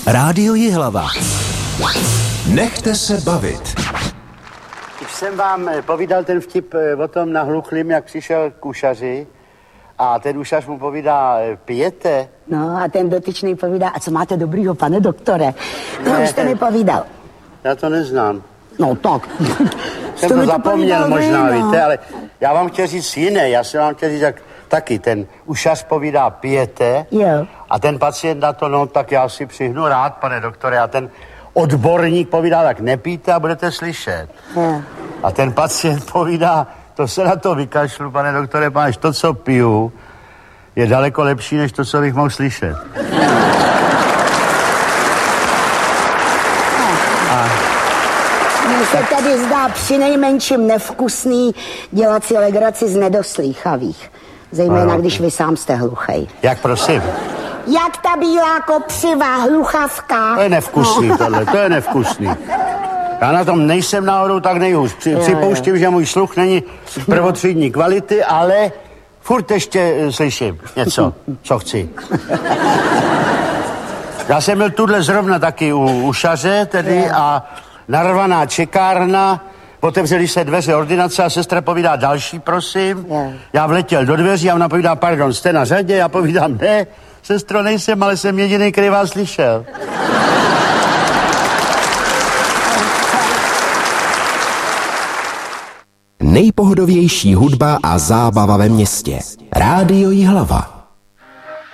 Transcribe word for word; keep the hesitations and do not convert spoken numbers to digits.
Rádio Jihlava. Nechte se bavit. Už jsem vám povídal ten vtip o tom nahluchlým, jak přišel k ušaři a ten ušař mu povídá, pijete? No a ten dotyčný povídá, a co máte dobrýho, pane doktore? No, Ne. už jste mi povídal. Já to neznám. No tak. Jsem to zapomněl možná, vy, no. Víte, ale já vám chtěl říct jiné, já jsem vám chtěl říct, jak taky ten ušař povídá, pijete? Jo. A ten pacient na to, no tak já si přihnu rád, pane doktore, a ten odborník povídá, tak nepijte a budete slyšet. Jo. A ten pacient povídá, to se na to vykašlu, pane doktore, páš, to, co piju, je daleko lepší, než to, co bych mohl slyšet. A... Mně se tady zdá přinejmenším nevkusný dělat si legraci z nedoslýchavých. Zejména, no, když vy sám jste hluchej. Jak prosím? Jak ta bílá kopřiva, hluchavka. To je nevkusný no. tohle, to je nevkusný. Já na tom nejsem náhodou tak nejhůř. Při, jo, připouštím, jo. že můj sluch není prvotřídní kvality, ale furt ještě slyším něco, co chci. Já jsem byl tuhle zrovna taky u ušaře tedy jo. a narvaná čekárna, otevřeli se dveře ordinace a sestra povídá další, prosím. Jo. Já vletěl do dveří a ona povídá, pardon, jste na řadě? Já povídám, ne, sestro, nejsem, ale jsem jediný, který vás slyšel. Nejpohodovější hudba a zábava ve městě. Rádio Jihlava.